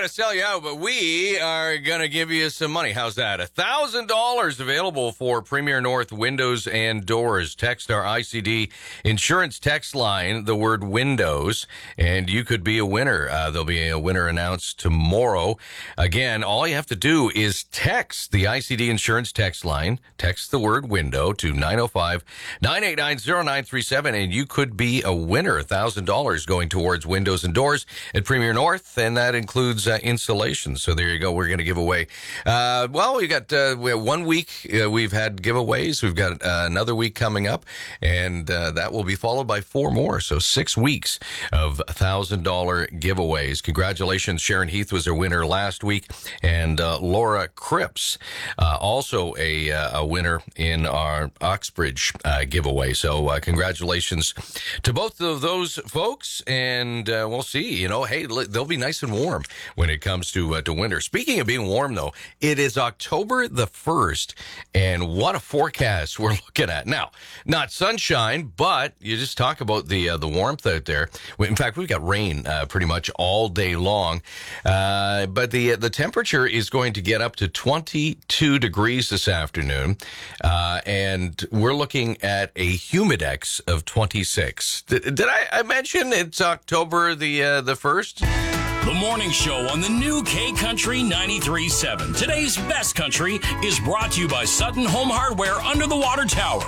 to sell you out, but we are going to give you some money. How's that? $1,000 available for Premier North windows and doors. Text our ICD insurance text line, the word windows, and you could be a winner. There'll be a winner announced tomorrow. Again, all you have to do is text the ICD insurance text line. Text the word window to 905-989-0937, and you could be a winner. $1,000 going towards windows and doors at Premier North, and that includes installation. So there you go. We're going to give away. We have 1 week. We've had giveaways. We've got another week coming up, and that will be followed by 4 more. So 6 weeks of $1,000 giveaways. Congratulations. Sharon Heath was our winner last week, and Laura Cripps, also a winner in our Oxbridge giveaway. So congratulations to both of those folks, and we'll see. Hey, they'll be nice and warm when it comes to winter. Speaking of being warm, though, it is October the 1st, and what a forecast we're looking at. Now, not sunshine, but you just talk about the warmth out there. In fact, we've got rain pretty much all day long, but the temperature is going to get up to 22 degrees this afternoon, and we're looking at a humidex of 26. Did I mention it's October the 1st? The morning show on the new K Country 93.7. Today's best country is brought to you by Sutton Home Hardware under the water tower.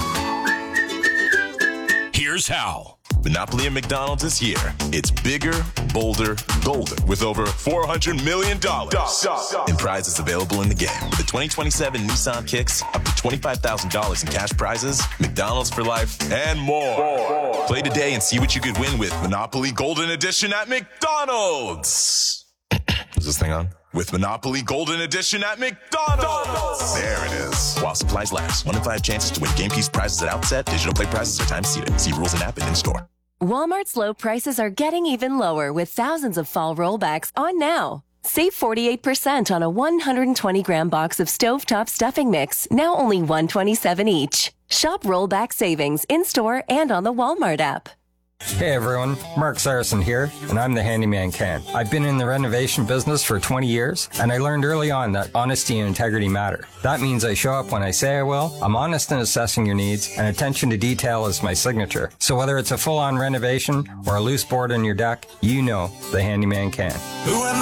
Here's how. Monopoly at McDonald's is here. It's bigger, bolder, golden, with over $400 million in prizes available in the game. With the 2027 Nissan Kicks, up to $25,000 in cash prizes, McDonald's for life, and more. Play today and see what you could win with Monopoly Golden Edition at McDonald's. Is this thing on? With Monopoly Golden Edition at McDonald's. There it is. While supplies last. 1 in 5 chances to win game piece prizes at outset. Digital play prizes are time seated. See rules and app and in store. Walmart's low prices are getting even lower with thousands of fall rollbacks on now. Save 48% on a 120-gram box of stovetop stuffing mix, now only $127 each. Shop rollback savings in-store and on the Walmart app. Hey everyone, Mark Saracen here, and I'm the Handyman Can. I've been in the renovation business for 20 years, and I learned early on that honesty and integrity matter. That means I show up when I say I will, I'm honest in assessing your needs, and attention to detail is my signature. So whether it's a full-on renovation or a loose board on your deck, you know the Handyman Can. Who am